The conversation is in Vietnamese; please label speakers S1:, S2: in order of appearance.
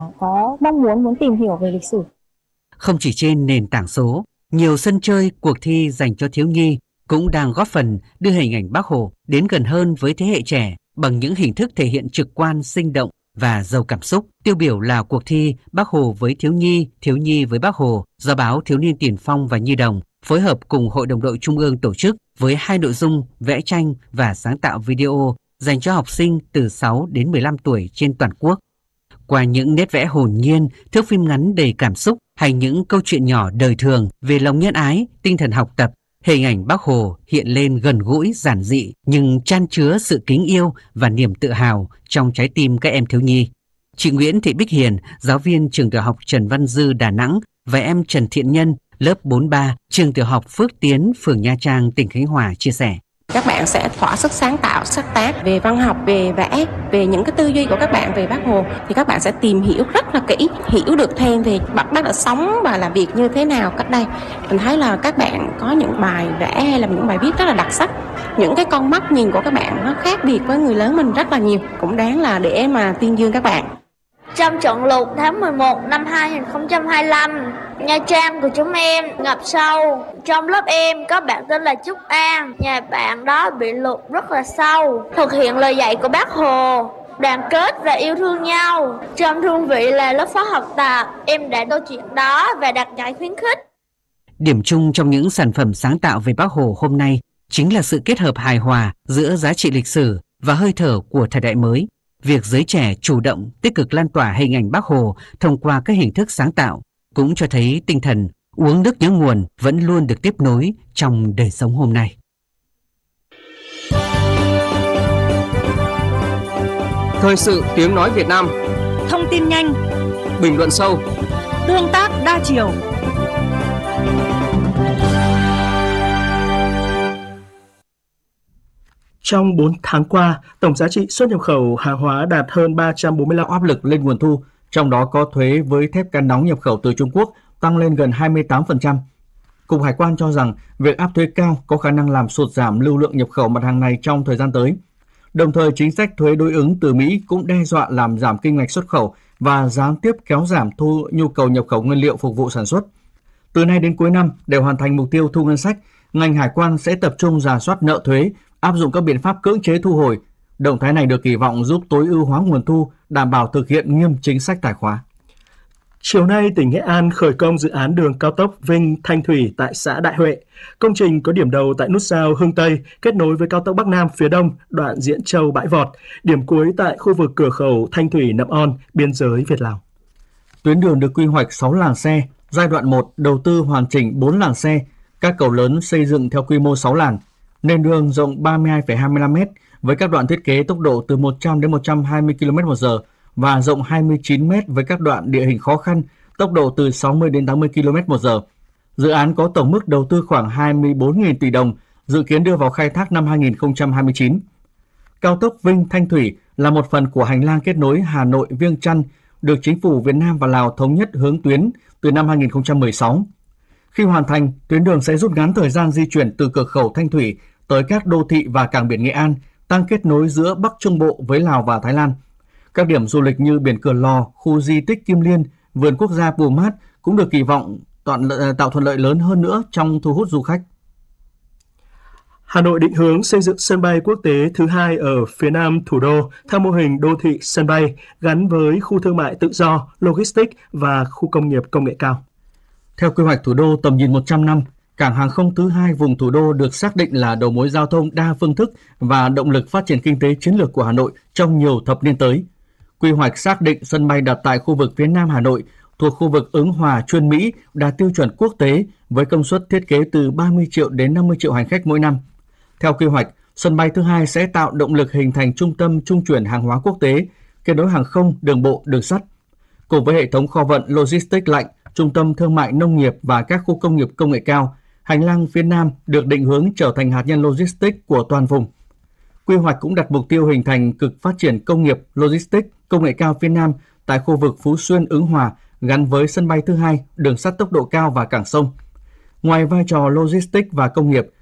S1: có mong muốn tìm hiểu về lịch sử.
S2: Không chỉ trên nền tảng số, nhiều sân chơi, cuộc thi dành cho thiếu nhi cũng đang góp phần đưa hình ảnh Bác Hồ đến gần hơn với thế hệ trẻ bằng những hình thức thể hiện trực quan, sinh động và giàu cảm xúc. Tiêu biểu là cuộc thi Bác Hồ với thiếu nhi với Bác Hồ do báo Thiếu niên Tiền Phong và Nhi Đồng phối hợp cùng Hội đồng đội Trung ương tổ chức với 2 nội dung vẽ tranh và sáng tạo video dành cho học sinh từ 6 đến 15 tuổi trên toàn quốc. Qua những nét vẽ hồn nhiên, thước phim ngắn đầy cảm xúc hay những câu chuyện nhỏ đời thường về lòng nhân ái, tinh thần học tập, hình ảnh Bác Hồ hiện lên gần gũi, giản dị nhưng chan chứa sự kính yêu và niềm tự hào trong trái tim các em thiếu nhi. Chị Nguyễn Thị Bích Hiền, giáo viên trường tiểu học Trần Văn Dư, Đà Nẵng và em Trần Thiện Nhân, lớp 43, trường tiểu học Phước Tiến, phường Nha Trang, tỉnh Khánh Hòa chia sẻ.
S3: Các bạn sẽ thỏa sức sáng tạo, sáng tác về văn học, về vẽ, về những cái tư duy của các bạn về Bác Hồ thì các bạn sẽ tìm hiểu rất là kỹ, hiểu được thêm về Bác đã sống và làm việc như thế nào cách đây. Mình thấy là các bạn có những bài vẽ hay là những bài viết rất là đặc sắc. Những cái con mắt nhìn của các bạn nó khác biệt với người lớn mình rất là nhiều, cũng đáng là để mà tuyên dương các bạn.
S4: Trong trận lụt tháng 11 năm 2025, Nha Trang của chúng em ngập sâu. Trong lớp em có bạn tên là Trúc An, nhà bạn đó bị lụt rất là sâu. Thực hiện lời dạy của Bác Hồ, đoàn kết và yêu thương nhau. Trong cương vị là lớp phó học tập, em đã câu chuyện đó và đạt giải khuyến khích.
S2: Điểm chung trong những sản phẩm sáng tạo về Bác Hồ hôm nay chính là sự kết hợp hài hòa giữa giá trị lịch sử và hơi thở của thời đại mới. Việc giới trẻ chủ động, tích cực lan tỏa hình ảnh Bác Hồ thông qua các hình thức sáng tạo cũng cho thấy tinh thần uống nước nhớ nguồn vẫn luôn được tiếp nối trong đời sống hôm nay.
S5: Thời sự tiếng nói Việt Nam.
S6: Thông tin nhanh,
S5: bình luận sâu,
S6: tương tác đa chiều.
S7: Trong 4 tháng qua, tổng giá trị xuất nhập khẩu hàng hóa đạt hơn 345
S2: áp lực lên nguồn thu, trong đó có thuế với thép can nóng nhập khẩu từ Trung Quốc tăng lên gần 28%. Cục Hải quan cho rằng việc áp thuế cao có khả năng làm sụt giảm lưu lượng nhập khẩu mặt hàng này trong thời gian tới. Đồng thời, chính sách thuế đối ứng từ Mỹ cũng đe dọa làm giảm kim ngạch xuất khẩu và gián tiếp kéo giảm nhu cầu nhập khẩu nguyên liệu phục vụ sản xuất. Từ nay đến cuối năm, để hoàn thành mục tiêu thu ngân sách, ngành hải quan sẽ tập trung rà soát nợ thuế, áp dụng các biện pháp cưỡng chế thu hồi. Động thái này được kỳ vọng giúp tối ưu hóa nguồn thu, đảm bảo thực hiện nghiêm chính sách tài khóa.
S7: Chiều nay, tỉnh Nghệ An khởi công dự án đường cao tốc Vinh - Thanh Thủy tại xã Đại Huệ. Công trình có điểm đầu tại nút giao Hưng Tây, kết nối với cao tốc Bắc Nam phía Đông, đoạn Diễn Châu - Bãi Vọt, điểm cuối tại khu vực cửa khẩu Thanh Thủy - Nậm On, biên giới Việt-Lào.
S2: Tuyến đường được quy hoạch 6 làn xe, giai đoạn 1 đầu tư hoàn chỉnh 4 làn xe, các cầu lớn xây dựng theo quy mô 6 làn, nền đường rộng 32,25 m với các đoạn thiết kế tốc độ từ 100 đến 120 km/h và rộng 29 m với các đoạn địa hình khó khăn, tốc độ từ 60 đến 80 km/h. Dự án có tổng mức đầu tư khoảng 24.000 tỷ đồng, dự kiến đưa vào khai thác năm 2029. Cao tốc Vinh - Thanh Thủy là một phần của hành lang kết nối Hà Nội - Viêng Chăn, được Chính phủ Việt Nam và Lào thống nhất hướng tuyến từ năm 2016. Khi hoàn thành, tuyến đường sẽ rút ngắn thời gian di chuyển từ cửa khẩu Thanh Thủy tới các đô thị và cảng biển Nghệ An, tăng kết nối giữa Bắc Trung Bộ với Lào và Thái Lan. Các điểm du lịch như biển Cửa Lò, khu di tích Kim Liên, vườn quốc gia Pù Mát cũng được kỳ vọng tạo thuận lợi lớn hơn nữa trong thu hút du khách.
S7: Hà Nội định hướng xây dựng sân bay quốc tế thứ 2 ở phía nam thủ đô theo mô hình đô thị sân bay gắn với khu thương mại tự do, logistics và khu công nghiệp công nghệ cao.
S2: Theo quy hoạch thủ đô tầm nhìn 100 năm, cảng hàng không thứ 2 vùng thủ đô được xác định là đầu mối giao thông đa phương thức và động lực phát triển kinh tế chiến lược của Hà Nội trong nhiều thập niên tới. Quy hoạch xác định sân bay đặt tại khu vực phía Nam Hà Nội thuộc khu vực Ứng Hòa, Chuyên Mỹ đạt tiêu chuẩn quốc tế với công suất thiết kế từ 30 triệu đến 50 triệu hành khách mỗi năm. Theo quy hoạch, sân bay thứ 2 sẽ tạo động lực hình thành trung tâm trung chuyển hàng hóa quốc tế, kết nối hàng không, đường bộ, đường sắt. Cùng với hệ thống kho vận logistics lạnh, trung tâm thương mại nông nghiệp và các khu công nghiệp công nghệ cao, hành lang phía Nam được định hướng trở thành hạt nhân logistics của toàn vùng. Quy hoạch cũng đặt mục tiêu hình thành cực phát triển công nghiệp, logistics, công nghệ cao phía Nam tại khu vực Phú Xuyên, Ứng Hòa gắn với sân bay thứ 2, đường sắt tốc độ cao và cảng sông. Ngoài vai trò logistics và công nghiệp,